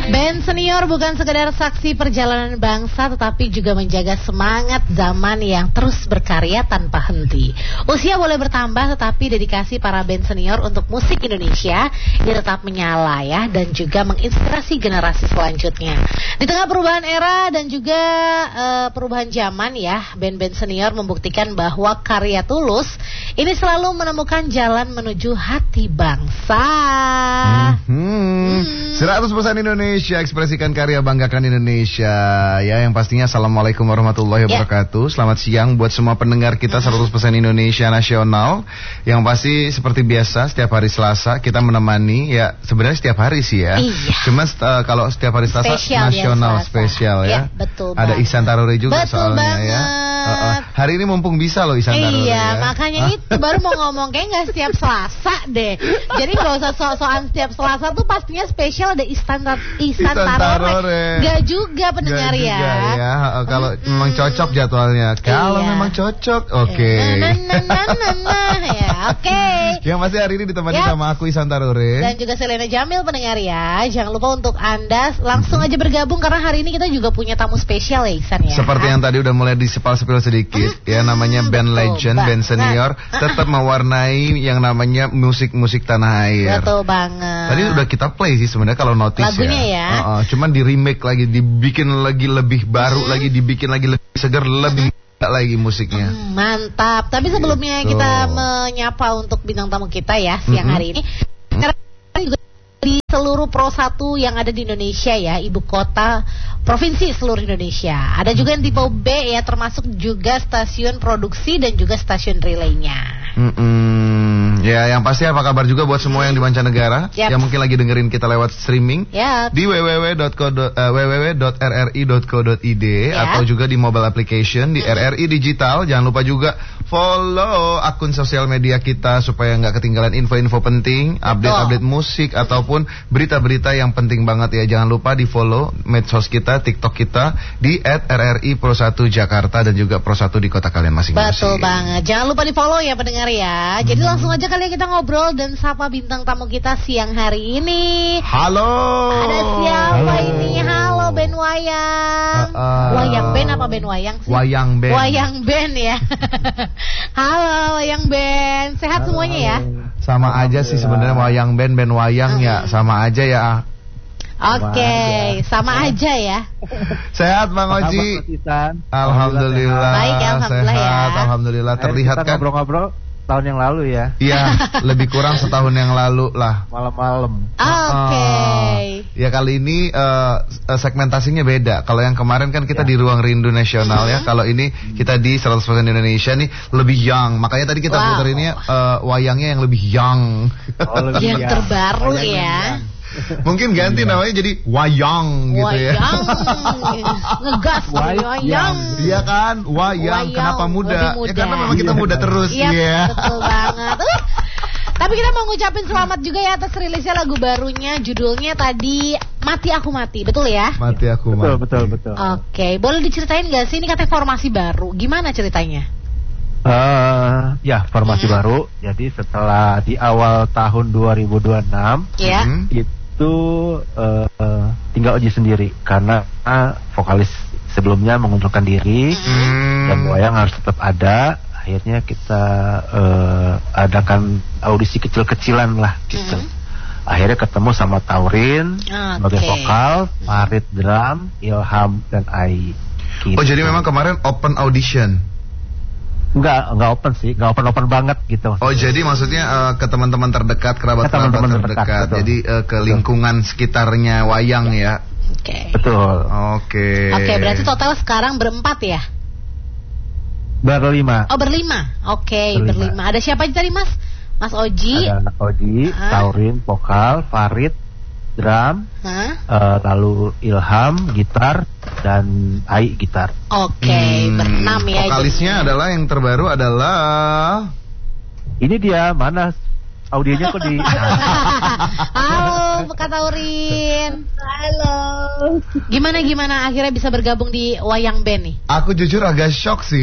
Band senior bukan sekedar saksi perjalanan bangsa, tetapi juga menjaga semangat zaman yang terus berkarya tanpa henti. Usia boleh bertambah, tetapi dedikasi para band senior untuk musik Indonesia ini tetap menyala ya, dan juga menginspirasi generasi selanjutnya. Di tengah perubahan era dan juga perubahan zaman ya, band-band senior membuktikan bahwa karya tulus ini selalu menemukan jalan menuju hati bangsa. 100% Indonesia, ekspresikan karya, banggakan Indonesia. Ya, yang pastinya assalamualaikum warahmatullahi wabarakatuh. Selamat siang buat semua pendengar kita 100% Indonesia Nasional. Yang pasti seperti biasa setiap hari Selasa kita menemani, ya sebenarnya setiap hari sih ya. Cuma kalau setiap hari Selasa spesial nasional ya, spesial ya. Betul ada Ihsan Taruri juga betul soalnya banget. Ya. Hari ini mumpung bisa loh Ihsan Taruri. Iya, ya. makanya itu baru mau ngomong kayak nggak setiap Selasa deh. Jadi nggak usah sok-sokan setiap Selasa tuh pastinya spesial ada Ihsan Taruri. Gak juga pendengar Gak ya. Juga, ya. Kalau memang cocok jadwalnya. Kalau memang cocok, oke. Ya, oke. Yang pasti hari ini ditemani sama aku Ihsan Taruri dan juga Selena Jamil pendengar ya. Jangan lupa untuk Anda langsung aja bergabung karena hari ini kita juga punya tamu spesial ya Ihsan ya. Seperti yang tadi udah mulai disepal-sepil sedikit ya, namanya band legend, band senior, tetap mewarnai yang namanya musik-musik tanah air. Betul banget. Tadi udah kita play sih sebenarnya kalau notice lagunya ya. Cuman di remake lagi, dibikin lagi lebih baru lagi, dibikin lagi lebih segar, lebih lagi musiknya. Mantap. Tapi sebelumnya kita menyapa untuk bintang tamu kita ya siang hari ini. Karena juga di seluruh Pro 1 yang ada di Indonesia ya, ibu kota provinsi seluruh Indonesia. Ada juga yang tipe B ya, termasuk juga stasiun produksi dan juga stasiun relaynya. Ya, yang pasti apa kabar juga buat semua yang di mancanegara yang mungkin lagi dengerin kita lewat streaming di www.rri.co.id atau juga di mobile application di RRI Digital. Jangan lupa juga follow akun sosial media kita supaya nggak ketinggalan info-info penting, update-update musik ataupun berita-berita yang penting banget ya. Jangan lupa di follow medsos kita, TikTok kita di @RRI_Pro1 Jakarta dan juga Pro 1 di kota kalian masing-masing. Betul banget. Jangan lupa di follow ya pendengar ya. Jadi langsung aja kali kita ngobrol dan sapa bintang tamu kita siang hari ini. Halo. Ada siapa ini? Halo Ben Wayang. Wayang Ben apa Ben Wayang sih? Wayang Ben. Wayang Ben ya. Halo Wayang Ben. Sehat semuanya ya? Sama aja sih sebenarnya Wayang Ben, Ben Wayang ya sama aja ya. Oke, sama aja ya. Sehat Bang Oji. Alhamdulillah. Baik, alhamdulillah sehat, ya. Alhamdulillah. Terlihat kita kan ngobrol-ngobrol tahun yang lalu ya. Iya, lebih kurang setahun yang lalu lah. Malam-malam. Oke. Ya kali ini segmentasinya beda. Kalau yang kemarin kan kita di Ruang Rindu Nasional ya. Kalau ini kita di 100% Indonesia nih lebih young. Makanya tadi kita putar ini wayangnya yang lebih young. Yang terbaru ya. Mungkin ganti namanya jadi Wayang gitu ya. Ngegas Wayang. Iya kan? Wayang. Kenapa muda? Ya karena memang kita muda terus. Iya, betul banget. Tapi kita mau ngucapin selamat juga ya atas rilisnya lagu barunya. Judulnya tadi Mati Aku Mati. Betul ya? Mati Aku Mati. Betul. Oke, boleh diceritain gak sih ini katanya formasi baru? Gimana ceritanya? Ya, formasi baru. Jadi setelah di awal tahun 2026 itu tinggal Oji sendiri karena vokalis sebelumnya mengundurkan diri dan Wayang harus tetap ada. Akhirnya kita adakan audisi kecil-kecilan lah gitu. Akhirnya ketemu sama Taurin sebagai vokal, Farid drum, Ilham dan Ai. Gitu. Oh jadi memang kemarin open audition? Enggak open sih, enggak open banget gitu. Oh jadi maksudnya ke teman-teman terdekat, kerabat-kerabat terdekat. Jadi ke lingkungan sekitarnya Wayang ya. Oke. Betul. Oke, berarti total sekarang berempat ya? Berlima. Oh berlima. Oke, berlima. Ada siapa aja tadi Mas? Mas Oji. Ada Oji, Taurin vokal, Farid drum, lalu Ilham gitar dan Ai gitar. Oke, berenam ya. Vokalisnya adalah yang terbaru adalah ini dia, mana audionya kok di Halo Kak Taurin. Halo. Gimana akhirnya bisa bergabung di Wayang Band nih? Aku jujur agak shock sih.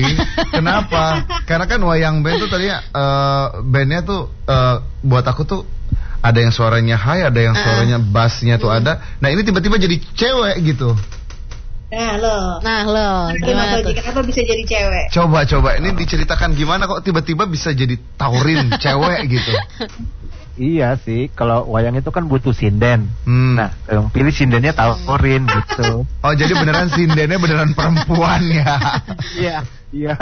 Kenapa? Karena kan Wayang Band tuh tadinya bandnya tuh buat aku tuh ada yang suaranya high, ada yang suaranya bassnya tuh ada. Nah ini tiba-tiba jadi cewek gitu. Nah lo, gimana tuh? Kenapa bisa jadi cewek? Coba, ini diceritakan gimana kok tiba-tiba bisa jadi taurin cewek gitu. Iya sih, kalau wayang itu kan butuh sinden. Nah, yang pilih sindennya taurin gitu. Oh, jadi beneran sindennya beneran perempuan ya? Iya.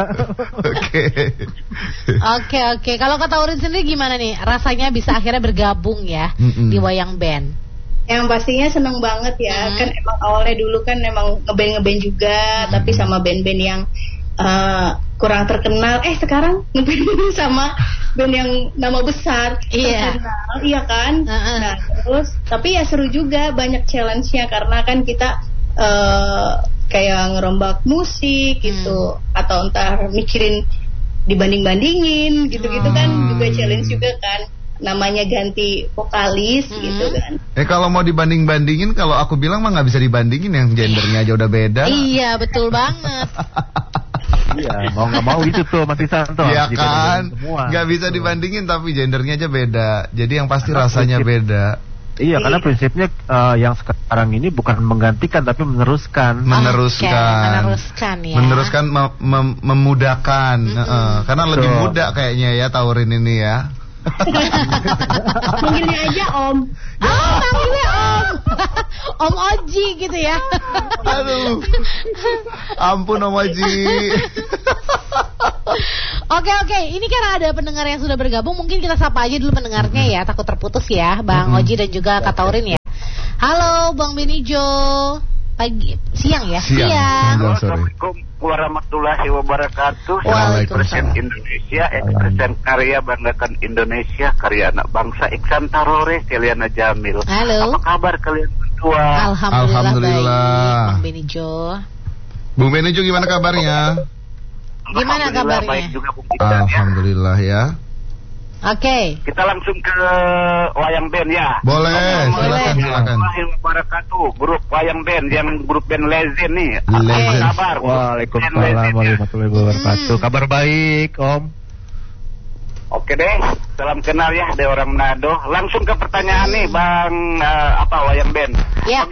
Oke. Kalau kata Taurin sendiri gimana nih? Rasanya bisa akhirnya bergabung ya di wayang band. Yang pastinya seneng banget ya. Kan emang awalnya dulu kan emang ngeband juga, tapi sama band-band yang kurang terkenal. Sekarang ngeband sama band yang nama besar terkenal, iya kan? Nah terus, tapi ya seru juga, banyak challenge-nya karena kan kita kayak ngerombak musik gitu, atau entar mikirin dibanding-bandingin gitu-gitu kan juga challenge juga kan. Namanya ganti vokalis gitu kan. Kalau mau dibanding-bandingin, kalau aku bilang mah nggak bisa dibandingin, yang gendernya aja udah beda. Iya betul banget. Iya, mau nggak mau gitu tuh Mas Isanto. Iya kan, nggak bisa dibandingin tapi gendernya aja beda. Jadi yang pasti rasanya beda. Iya, karena prinsipnya yang sekarang ini bukan menggantikan tapi meneruskan. Meneruskan ya. Meneruskan, memudahkan. Karena lebih mudah kayaknya ya Taurin ini ya. Panggilnya aja Om. Panggilnya Om. Om Oji gitu ya. Aduh. Ampun Om Oji. Oke. Ini kan ada pendengar yang sudah bergabung. Mungkin kita sapa aja dulu pendengarnya ya. Takut terputus ya, Bang Oji dan juga Kak Taurin ya. Halo Bang Benijo. Siang ya? Siang. Assalamualaikum warahmatullahi wabarakatuh. Ekspresen Indonesia, ekspresen karya banggakan Indonesia, karya anak bangsa Iksan Tarore, Keliana Jamil. Halo. Apa kabar kalian berdua? Alhamdulillah. Bang Benijo. Bung Benijo gimana kabarnya? Gimana kabarnya? Baik juga Bung Alhamdulillah ya. Oke. Kita langsung ke wayang band ya. Boleh. Silakan. Wabarakatuh. Grup wayang band yang grup band Legend nih. Legend. Apa kabar? Waalaikumsalam warahmatullahi wabarakatuh. Kabar baik, Om. Oke deh, salam kenal ya dari orang Manado. Langsung ke pertanyaan nih, Bang wayang band. Ya,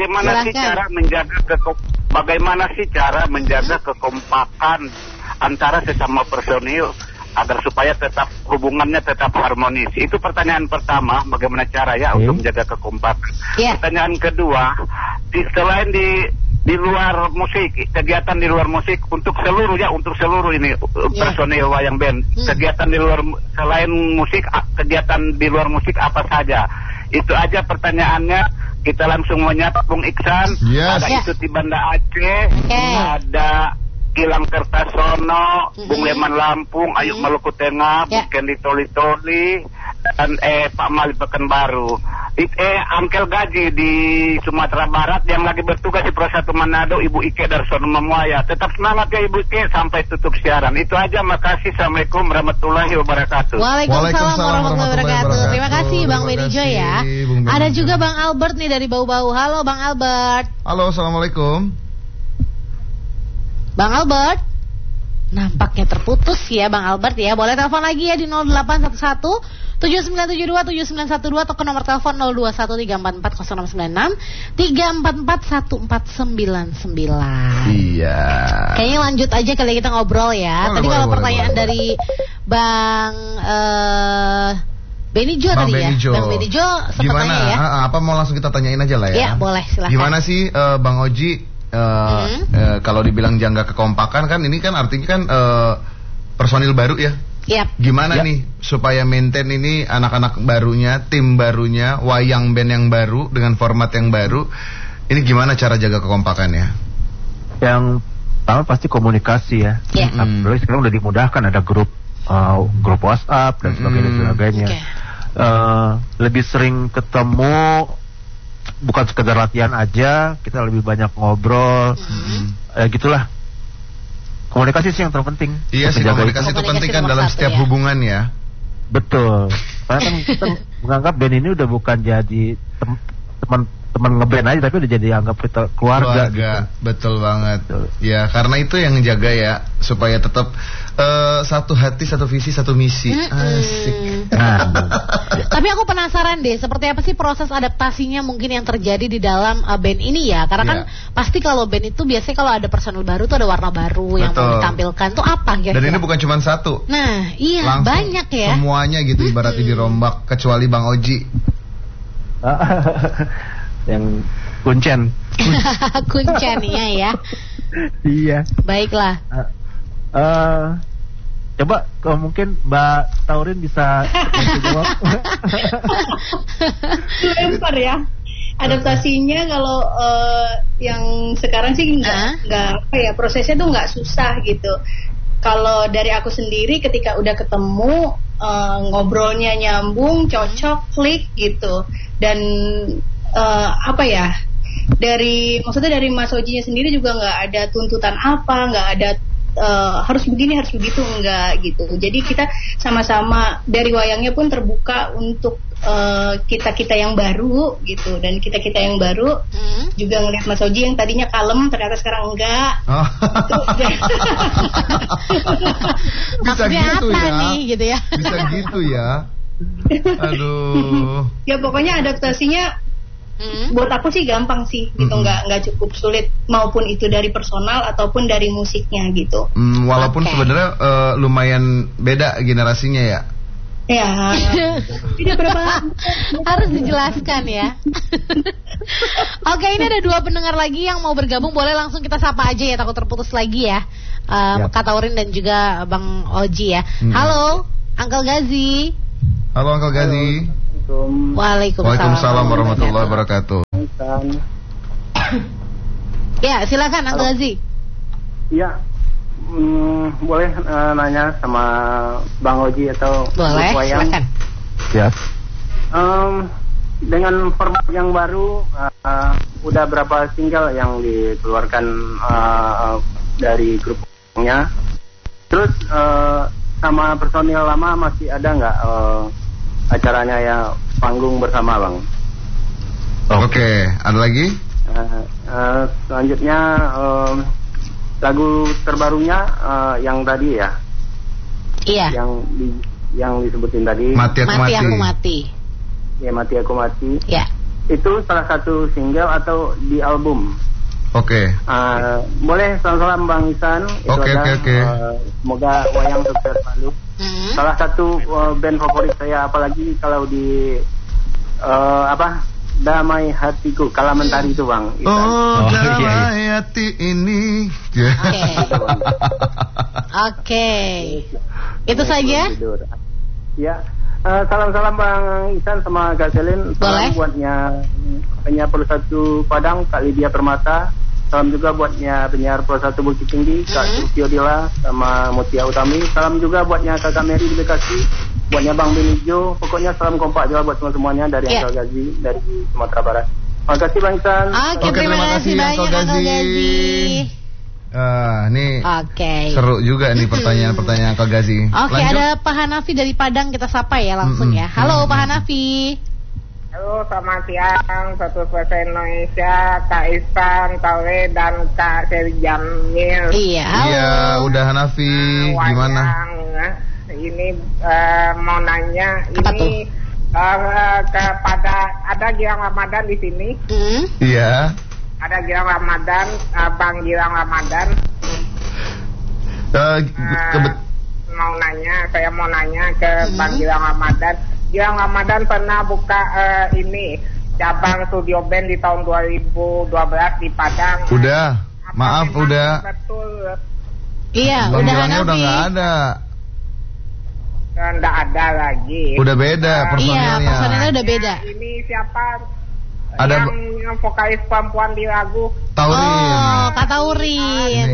Bagaimana sih cara menjaga kekompakan antara sesama personil agar supaya tetap hubungannya tetap harmonis? Itu pertanyaan pertama, bagaimana cara ya untuk menjaga kekompakan. Pertanyaan kedua, selain di luar musik, kegiatan di luar musik untuk seluruh ini personil wayang band, kegiatan di luar selain musik, kegiatan di luar musik apa saja? Itu aja pertanyaannya. Kita langsung menyapa Bung Iksan. Ada itu di Banda Aceh, ada Gilang Kertasono, Bung Leman Lampung, Ayub Maluku Tengah, Bung Kendi Toli-Toli, dan Pak Mali Pekanbaru. Angkel Gaji di Sumatera Barat yang lagi bertugas di Pro 1 Manado, Ibu Ike Darsono Memuaya. Tetap semangat ya Ibu Ike sampai tutup siaran. Itu aja, makasih. Assalamualaikum warahmatullahi wabarakatuh. Waalaikumsalam warahmatullahi wabarakatuh. Terima kasih Bang Benijo ya. Ada juga Bang Albert nih dari Bau-Bau. Halo Bang Albert. Halo, assalamualaikum. Bang Albert, nampaknya terputus ya Bang Albert ya. Boleh telepon lagi ya di 0811 7972 7912 atau ke nomor telepon 0213440696 3441499. Iya. Kayaknya lanjut aja kali kita ngobrol ya. Tadi kalau pertanyaan dari Bang Benijo tadi ya. Bang Benijo sempat tanya ya. Apa mau langsung kita tanyain aja lah ya? Ya boleh, silakan. Gimana sih Bang Oji? Kalau dibilang jangka kekompakan kan ini kan artinya kan personil baru ya. Gimana nih supaya maintain ini anak-anak barunya, tim barunya, wayang band yang baru dengan format yang baru. Ini gimana cara jaga kekompakannya? Yang pertama pasti komunikasi ya. Apalagi sekarang udah dimudahkan, ada grup WhatsApp dan sebagainya. Lebih sering ketemu, bukan sekedar latihan aja, kita lebih banyak ngobrol, gitulah. Komunikasi sih yang terpenting. Iya sih, komunikasi itu penting kan dalam setiap hubungan ya. Betul. Karena kan kita menganggap band ini udah bukan jadi teman teman ngeband aja, tapi udah jadi anggap kita keluarga gitu. Betul banget. Ya, karena itu yang menjaga ya, supaya tetap satu hati, satu visi, satu misi. Asik. Tapi aku penasaran deh, seperti apa sih proses adaptasinya mungkin yang terjadi di dalam band ini ya? Karena kan pasti kalau band itu biasanya kalau ada personel baru tuh ada warna baru yang mau ditampilkan tuh apa kira-kira? Dan ini bukan cuma satu. Nah, iya, langsung banyak ya. Semuanya gitu ibaratnya dirombak, kecuali Bang Oji. Yang kuncen. Kuncen ya. Iya. Baiklah. Coba kalau mungkin Mbak Taurin bisa jawab. Lempar ya. Adaptasinya kalau yang sekarang sih nggak apa ya, prosesnya tuh nggak susah gitu. Kalau dari aku sendiri ketika udah ketemu ngobrolnya nyambung, cocok, klik gitu. Dan apa ya? Maksudnya dari Mas Ojinya sendiri juga nggak ada tuntutan apa, nggak ada harus begini harus begitu, enggak gitu. Jadi kita sama-sama dari wayangnya pun terbuka untuk kita yang baru gitu, dan kita yang baru juga ngeliat Mas Oji yang tadinya kalem ternyata sekarang enggak. Bisa gitu apa ya nih, gitu ya. Bisa gitu ya. Aduh. Ya pokoknya adaptasinya buat aku sih gampang sih gitu, nggak cukup sulit, maupun itu dari personal ataupun dari musiknya gitu. Walaupun sebenarnya lumayan beda generasinya ya. Ya, tidak berapa. Harus dijelaskan ya. Oke, ini ada 2 pendengar lagi yang mau bergabung, boleh langsung kita sapa aja ya, takut terputus lagi ya. Kak Taurin dan juga Bang Oji ya. Halo, Uncle Gazi. Halo Uncle Gazi. Waalaikumsalam warahmatullahi wabarakatuh. Ya, silakan Uncle Gazi. Iya, boleh nanya sama Bang Oji atau boleh, silakan. Ya. Dengan format yang baru, udah berapa single yang dikeluarkan dari grupnya? Terus sama personil lama masih ada nggak acaranya ya panggung bersama Bang? Oke, ada lagi? Selanjutnya lagu terbarunya yang tadi ya? Iya. Yang disebutin tadi. Mati Aku Mati. Ya, Mati Aku Mati. Ya. Itu salah satu single atau di album? Oke. Boleh salam Bang Isan. Oke. Semoga wayang sukses selalu. Salah satu band favorit saya, apalagi kalau di Damai Hatiku, Kala Mentari itu Bang Isan. Damai hati ini. Oke. Itu saja. Ya. Salam-salam Bang Isan sama Kak Selin. Salam buatnya penyiar Pro 1 Padang, Kak Lydia Permata. Salam juga buatnya penyiar Pro 1 Bukit Tinggi, Kak Suci Odila sama Mutia Utami. Salam juga buatnya Kakak Mary di Bekasi, buatnya Bang Benijo. Pokoknya salam kompak juga buat semuanya dari Uncle Gazi dari Sumatera Barat. Terima kasih Bang Isan. Oke, terima kasih banyak Uncle Gazi. Ini seru juga nih pertanyaan-pertanyaan Uncle Gazi. Oke, ada Pak Hanafi dari Padang, kita sapa ya langsung ya. Halo Pak Hanafi. Halo, selamat siang, Satu Bahasa Indonesia, Kak Isan, Tawe, dan Kak Seri Jamil. Iya, halo. Iya, udah Hanafi, gimana? Ini mau nanya, apa ini kepada ada Gilang Ramadan di sini. Iya. Ada Gilang Ramadan, Bang Gilang Ramadan. Saya mau nanya ke Bang Gilang Ramadan. Gilang Ramadan pernah buka ini cabang studio band di tahun 2012 di Padang. Udah, maaf udah. Betul. Iya, udah Hanafi. Udah nggak ada. Nggak ada lagi. Udah beda personilnya. Iya, personilnya udah beda. Ini siapa? Ada yang vokalis perempuan di lagu Taurin. Oh, Kak Taurin.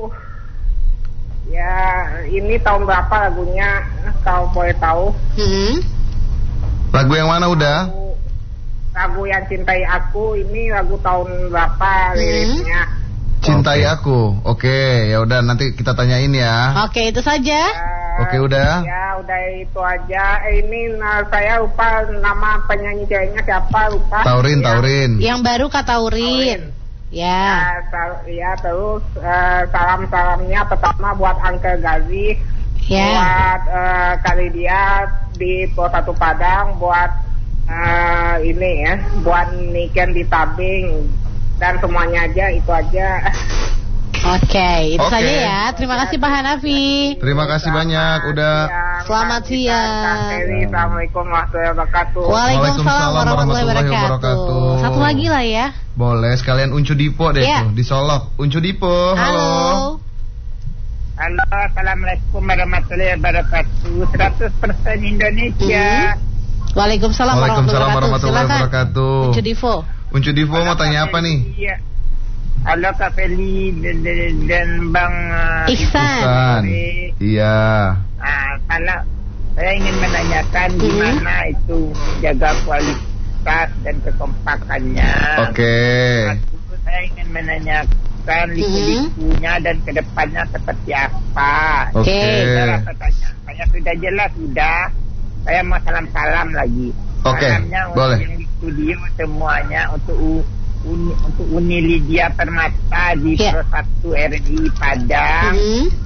Ya, ini tahun berapa lagunya? Kalau boleh tahu. Lagu yang mana udah? Lagu yang Cintai Aku, ini lagu tahun berapa liriknya? Cintai Aku. Oke, ya udah nanti kita tanyain ya. Oke, itu saja. Oke, udah. Ya, udah itu aja. Ini saya lupa nama penyanyi ceweknya siapa, lupa. Taurin. Yang baru Kak Taurin. Ya. Ya, terus salam-salamnya pertama buat Uncle Gazi. Ya. Buat Kak Lydia di Pos 1 Padang, buat ini ya, buat Niken di Tabing, dan semuanya aja, itu aja. Oke, itu saja ya. Terima kasih Pak Hanafi. Terima kasih banyak udah. Selamat siang. Assalamualaikum warahmatullahi wabarakatuh. Waalaikumsalam warahmatullahi wabarakatuh. Satu lagi lah ya. Boleh, sekalian Uncu Dipo deh tuh, di Solok. Uncu Dipo, halo. Halo, assalamualaikum warahmatullahi wabarakatuh. 100% Indonesia. Waalaikumsalam warahmatullahi wabarakatuh. Uncu Divo mau tanya apa nih? Iya. Halo Kak Feli dan Bang Ihsan. Iya. Kalau saya ingin menanyakan gimana itu jaga kualitas dan kekompakannya. Oke. Saya ingin menanyakan liku-likunya dan kedepannya seperti apa. Oke. Saya sudah jelas sudah. Saya mau salam-salam lagi. Oke. Boleh. Yang di studio semuanya untuk Uni Lydia Permata di Pro 1 RI Padang,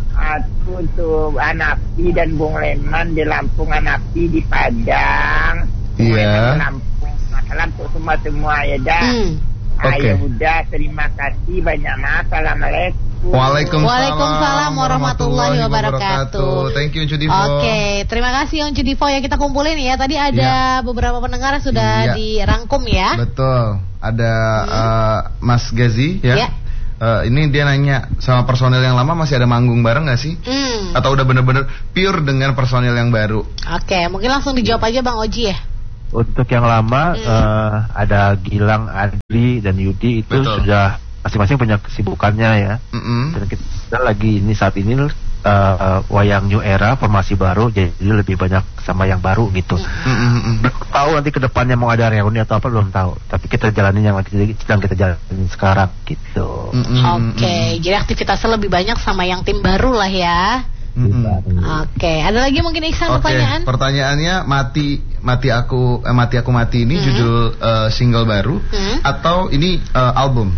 untuk Anapi dan Bung Leman di Lampung, Anapi di Padang, Lampung. Salam untuk semua ya dah. Ayo udah, terima kasih banyak. Assalamualaikum. Waalaikumsalam warahmatullahi wabarakatuh. Thank you Uncu Divo. Oke, terima kasih Uncu Divo ya, kita kumpulin ya. Tadi ada beberapa pendengar yang sudah dirangkum ya. Betul. Ada Mas Gazi ya. Ini dia nanya, sama personel yang lama masih ada manggung bareng gak sih? Atau udah bener-bener pure dengan personel yang baru? Oke, mungkin langsung dijawab aja Bang Oji ya. Untuk yang lama ada Gilang, Adri dan Yudi itu sudah masing-masing punya kesibukannya ya. Dan kita lagi saat ini wayang new era, formasi baru, jadi lebih banyak sama yang baru gitu. Tahu nanti kedepannya mau ada reuni atau apa belum tahu, tapi kita jalanin yang sedang kita jalanin sekarang gitu. Oke, jadi aktivitasnya lebih banyak sama yang tim baru lah ya. Oke, ada lagi mungkin Iksan pertanyaan? Pertanyaannya mati aku mati ini judul single baru atau ini album?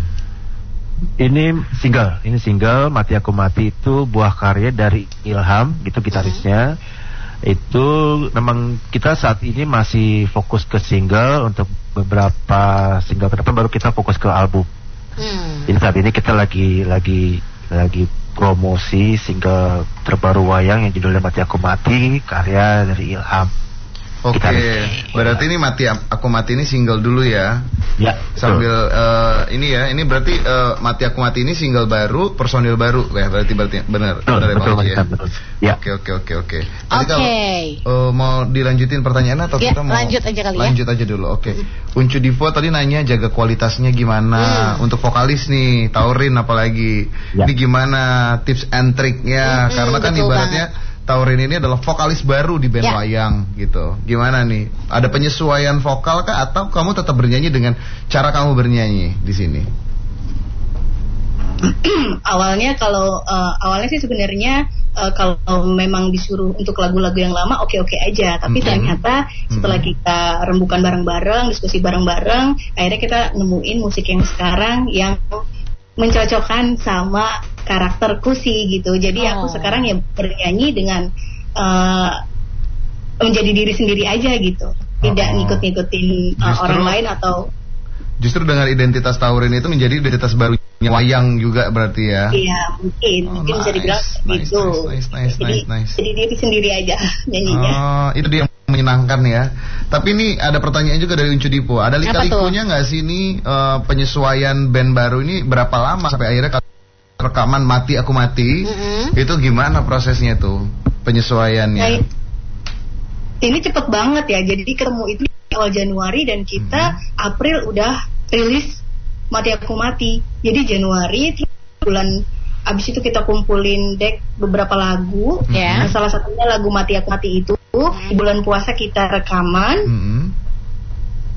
Ini single Mati Aku Mati itu buah karya dari Ilham, gitu gitarisnya. Itu memang kita saat ini masih fokus ke single, untuk beberapa single ke depan baru kita fokus ke album. Jadi saat ini kita lagi promosi single terbaru wayang yang judulnya Mati Aku Mati, karya dari Ilham. Oke, berarti ini Mati Aku Mati ini single dulu ya. Ya. Sambil ini berarti Mati Aku Mati ini single baru, personil baru ya, berarti benar ya. Ya. Oke. Nanti kalau mau dilanjutin pertanyaan atau kita mau lanjut aja kali ya. Lanjut aja dulu. Oke. Uncu Divo tadi nanya jaga kualitasnya gimana untuk vokalis nih, Taurin apalagi. Ini gimana tips and triknya? Karena kan ibaratnya Taurin ini adalah vokalis baru di band wayang gitu. Gimana nih? Ada penyesuaian vokal kah atau kamu tetap bernyanyi dengan cara kamu bernyanyi di sini? Awalnya sih sebenarnya kalau memang disuruh untuk lagu-lagu yang lama oke aja, tapi ternyata setelah kita rembukan bareng-bareng, diskusi bareng-bareng, akhirnya kita nemuin musik yang sekarang yang mencocokkan sama karakterku sih gitu. Jadi aku sekarang ya bernyanyi dengan menjadi diri sendiri aja gitu, tidak ngikut-ngikutin orang lain atau. Justru dengan identitas Taurin itu menjadi identitas barunya wayang juga berarti ya. Iya, mungkin bisa dibilang gitu. Nice. Jadi diri sendiri aja nyanyinya. Itu dia yang menyenangkan ya. Tapi ini ada pertanyaan juga dari Uncu Dipo. Ada lika-likunya nggak sih ini penyesuaian band baru ini berapa lama sampai akhirnya rekaman Mati Aku Mati? Itu gimana prosesnya tuh penyesuaiannya? Ini cepet banget ya. Jadi ketemu itu awal Januari dan kita April udah rilis Mati Aku Mati. Jadi Januari bulan abis itu kita kumpulin deck beberapa lagu. Nah, salah satunya lagu Mati Aku Mati itu di bulan puasa kita rekaman.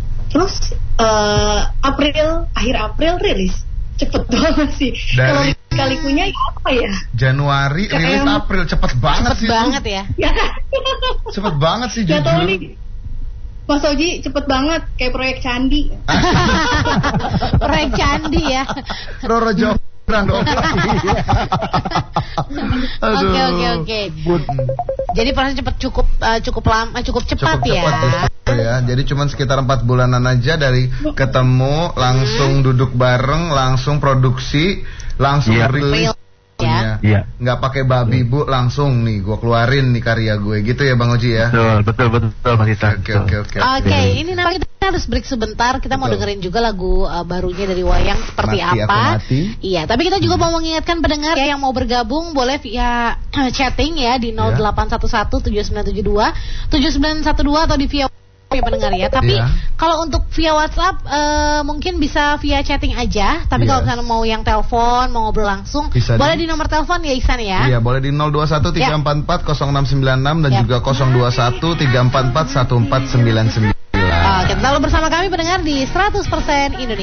Terus akhir April rilis. Cepet banget sih. Dari Kalikunya ya apa ya? Januari, rilis April, cepet banget sih. Cepet banget ya. Cepet banget sih jujur. Gak tau nih, Mas Oji cepet banget kayak proyek candi. Proyek candi ya. Roro Jobran dong. Oke. Jadi proses cukup cepat ya. Ya, jadi cuma sekitar 4 bulanan aja dari ketemu, langsung duduk bareng, langsung produksi, langsung rilis. Ya. Nggak pakai babi bu, langsung nih gue keluarin nih karya gue gitu ya Bang Oji ya. Betul Mas Isan. Oke, ini namanya kita harus break sebentar. Kita mau dengerin juga lagu barunya dari Wayang seperti apa. Iya, tapi kita juga mau mengingatkan pendengar ya yang mau bergabung boleh via chatting ya di 08117972 atau di via pendengar ya. Tapi kalau untuk via WhatsApp mungkin bisa via chatting aja. Tapi kalau misalnya mau yang telepon, mau ngobrol langsung, bisa boleh di nomor telepon ya Ihsan ya. Iya, boleh di 0213440696 dan juga 0213441499. Oke, lalu bersama kami pendengar di 100% Indonesia.